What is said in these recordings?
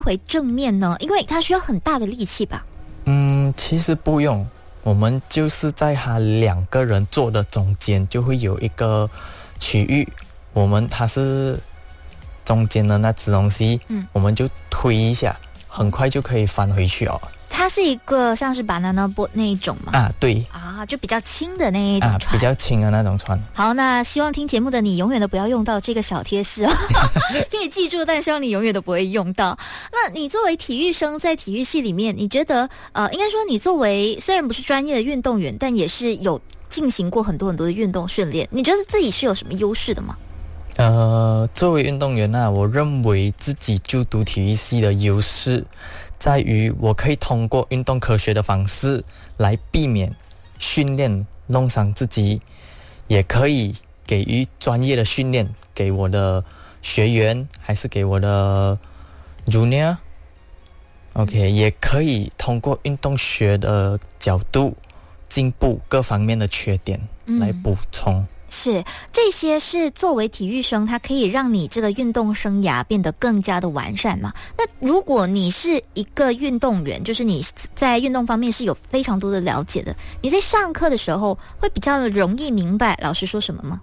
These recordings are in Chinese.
回正面呢？因为它需要很大的力气吧？ 其实不用，我们就是在他两个人坐的中间，就会有一个区域，它是中间的那只东西，我们就推一下，很快就可以翻回去哦。 它是一个像是 banana boat 那一种吗？ 啊，对啊，就比较轻的那一种船， 比较轻的那种船。 好，那希望听节目的你永远都不要用到这个小贴士哦，可以记住，但希望你永远都不会用到。那你作为体育生，在体育系里面，你觉得应该说你作为虽然不是专业的运动员，但也是有进行过很多很多的运动训练，你觉得自己是有什么优势的吗？ 作为运动员啊，我认为自己就读体育系的优势在于我可以通过运动科学的方式来避免训练弄伤自己，也可以给予专业的训练给我的学员还是给我的 junior OK， 也可以通过运动学的角度进步各方面的缺点来补充。 是，这些是作为体育生，它可以让你这个运动生涯变得更加的完善嘛？那如果你是一个运动员，就是你在运动方面是有非常多的了解的，你在上课的时候会比较容易明白老师说什么吗？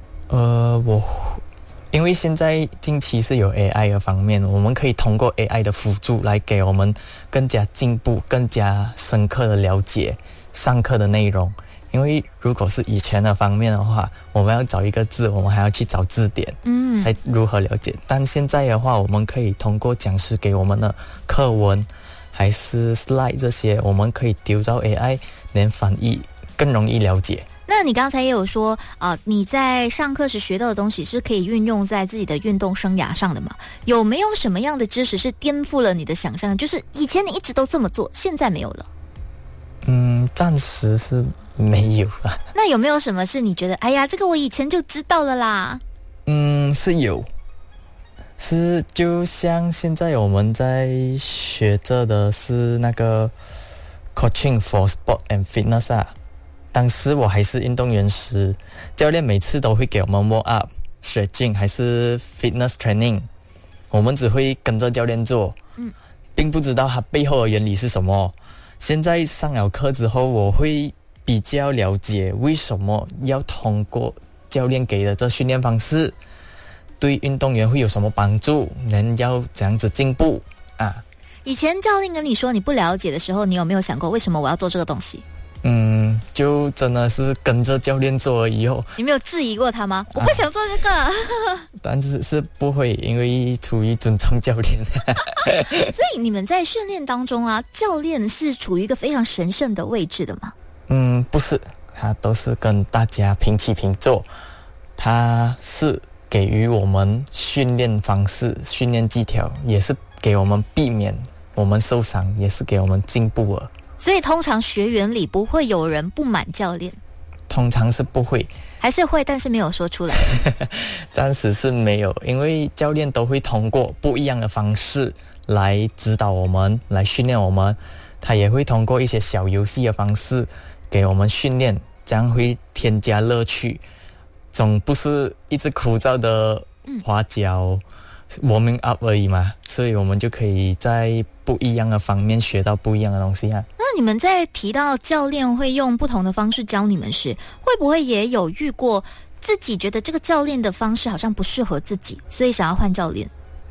因为现在近期是有 AI 的方面，我们可以通过 AI 的辅助来给我们更加进步、更加深刻的了解上课的内容。因为如果是以前的方面的话，我们要找一个字，我们还要去找字典，才如何了解。但现在的话，我们可以通过讲师给我们的课文，还是 slide 这些，我们可以丢到 AI 连翻译更容易了解。 那你刚才也有说你在上课时学到的东西是可以运用在自己的运动生涯上的嘛？有没有什么样的知识是颠覆了你的想象，就是以前你一直都这么做，现在没有了？ 暂时是没有啦。 那有没有什么是你觉得哎呀这个我以前就知道了啦？ 是有，是就像现在我们在学着的是那个 coaching for sport and fitness 啊。当时我还是运动员时，教练每次都会给我们 warm up stretching 还是 fitness training， 我们只会跟着教练做，并不知道它背后的原理是什么。现在上了课之后，我会比较了解为什么要通过教练给的这训练方式对运动员会有什么帮助，人要怎样子进步啊。 以前教练跟你说你不了解的时候，你有没有想过为什么我要做这个东西？ 就真的是跟着教练做而已哦。 你没有质疑过他吗？我不想做这个。 但是不会，因为出于尊重教练。 所以你们在训练当中啊，教练是处于一个非常神圣的位置的吗？ 不是，他都是跟大家平起平坐，他是给予我们训练方式、训练技巧，也是给我们避免我们受伤，也是给我们进步了。 所以通常学员里不会有人不满教练？ 通常是不会， 还是会，但是没有说出来。 暂时是没有，因为教练都会通过不一样的方式来指导我们，来训练我们。他也会通过一些小游戏的方式给我们训练，这样会添加乐趣，总不是一直枯燥的滑脚warming up 而已嘛，所以我们就可以在不一样的方面学到不一样的东西啊。 那你们在提到教练会用不同的方式教你们时，会不会也有遇过自己觉得这个教练的方式好像不适合自己，所以想要换教练？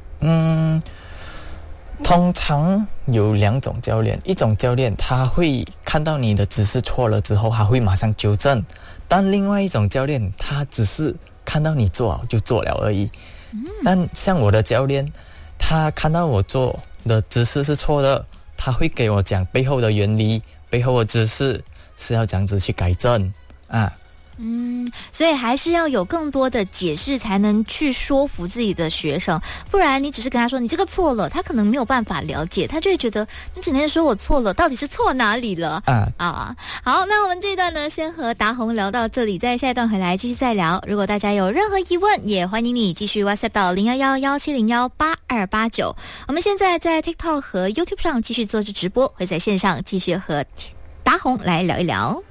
通常有两种教练，一种教练他会看到你的姿势错了之后，他会马上纠正，但另外一种教练他只是看到你做好就做了而已。但像我的教练，他看到我做的姿势是错的，他会给我讲背后的原理，背后的姿势是要这样子去改正啊。 所以还是要有更多的解释才能去说服自己的学生，不然你只是跟他说你这个错了，他可能没有办法了解，他就会觉得你整天说我错了，到底是错哪里了好，那我们这一段呢先和达宏聊到这里，在下一段回来继续再聊。如果大家有任何疑问，也欢迎你继续 WhatsApp 到011170018289。我们现在在 TikTok 和 YouTube 上继续做着直播，会在线上继续和达宏来聊一聊。